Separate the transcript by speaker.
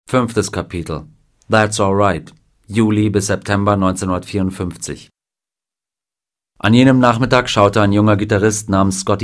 Speaker 1: 5. Kapitel That's Alright, Juli bis September 1954. An jenem Nachmittag schaute ein junger Gitarrist namens Scotty